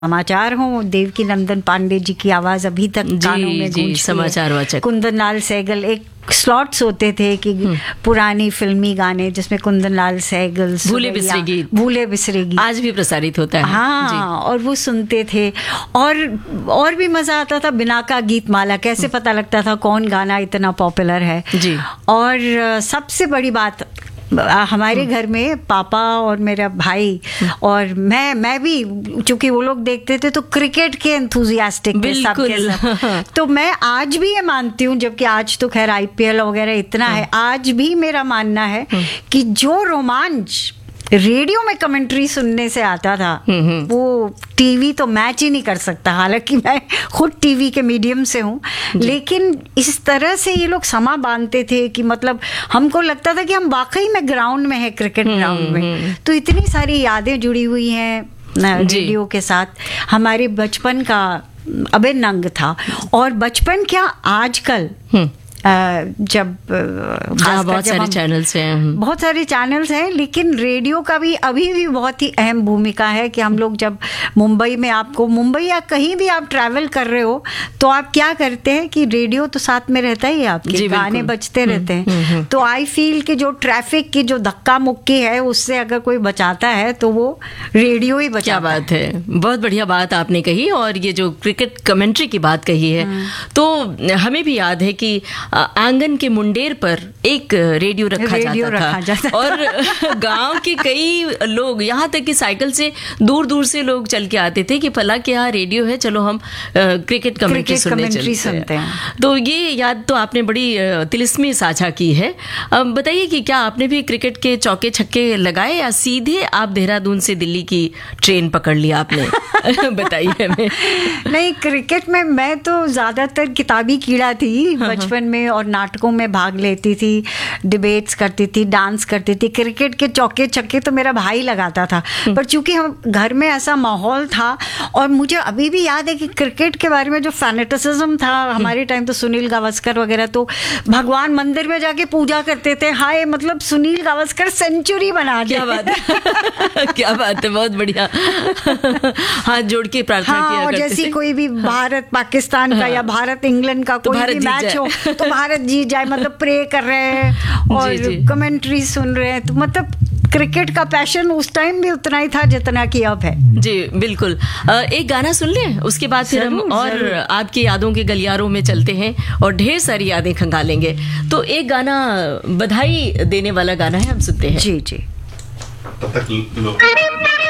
समाचार हों, देवकी नंदन पांडे जी की आवाज अभी तक कानों में गूंजती है। समाचार वाचक कुंदन लाल सहगल, एक स्लॉट्स होते थे कि पुरानी फिल्मी गाने जिसमें कुंदन लाल सहगल भूले बिसरे गीत आज भी प्रसारित होता है। हाँ, और वो सुनते थे और भी मजा आता था। बिना का गीत माला, कैसे पता लगता था कौन गाना इतना पॉपुलर है जी। और सबसे बड़ी बात, हमारे घर में पापा और मेरा भाई और मैं भी, चूंकि वो लोग देखते थे तो क्रिकेट के एंथुजियास्टिक थे सबके। तो मैं आज भी ये मानती हूँ, जबकि आज तो खैर आईपीएल वगैरह इतना है, आज भी मेरा मानना है कि जो रोमांच रेडियो में कमेंट्री सुनने से आता था वो टीवी तो मैच ही नहीं कर सकता। हालांकि मैं खुद टीवी के मीडियम से हूँ, लेकिन इस तरह से ये लोग समा बांधते थे कि मतलब हमको लगता था कि हम वाकई में ग्राउंड में है, क्रिकेट ग्राउंड में। तो इतनी सारी यादें जुड़ी हुई हैं रेडियो के साथ। हमारे बचपन का अभिन्न अंग था। और बचपन क्या, आजकल जब बहुत सारे चैनल्स हैं, लेकिन रेडियो का भी अभी भी बहुत ही अहम भूमिका है कि हम लोग जब मुंबई में, आपको मुंबई या कहीं भी आप ट्रैवल कर रहे हो तो आप क्या करते हैं कि रेडियो तो साथ में रहता ही है, आपके गाने बजते रहते हैं। तो आई फील कि जो ट्रैफिक की जो धक्का मुक्की है उससे अगर कोई बचाता है तो वो रेडियो ही बचाता है। क्या बात है, बहुत बढ़िया बात आपने कही। और ये जो क्रिकेट कमेंट्री की बात कही है, तो हमें भी याद है कि आंगन के मुंडेर पर एक रेडियो रखा जाता था। और गांव के कई लोग, यहाँ तक कि साइकिल से दूर दूर से लोग चल के आते थे कि फला के यहाँ रेडियो है, चलो हम क्रिकेट कमेंट्री सुनते हैं। तो ये याद तो आपने बड़ी तिलिस्मी साझा की है। बताइए कि क्या आपने भी क्रिकेट के चौके छक्के लगाए या सीधे आप देहरादून से दिल्ली की ट्रेन पकड़ लिया आपने? बताइए हमें। नहीं, क्रिकेट में मैं तो ज्यादातर किताबी कीड़ा थी बचपन में, और नाटकों में भाग लेती थी, डिबेट्स करती थी, डांस करती थी। क्रिकेट के चौके छक्के तो मेरा भाई लगाता था, पर चूंकि हम घर में ऐसा माहौल था, और मुझे अभी भी याद है कि क्रिकेट के बारे में जो फैनेटिसिज्म था हमारे टाइम, तो सुनील गावस्कर वगैरह तो भगवान मंदिर में जाके पूजा करते थे। हाय, मतलब सुनील गावस्कर सेंचुरी बना दिया। क्या बात है क्या बात है, बहुत बढ़िया। हाथ जोड़ के प्रार्थना किया करते थे। जैसे कोई भी भारत पाकिस्तान का या भारत इंग्लैंड का कोई भी मैच हो तो भारत जीत जाए, मतलब प्रे कर रहे हैं और कमेंट्री सुन रहे हैं। तो मतलब क्रिकेट का पैशन उस टाइम भी उतना ही था जितना कि अब है। जी बिल्कुल। एक गाना सुन लें, उसके बाद फिर हम और आपकी यादों के गलियारों में चलते हैं और ढेर सारी यादें खंगालेंगे। तो एक गाना बधाई देने वाला गाना है, हम सुनते हैं। जी जी।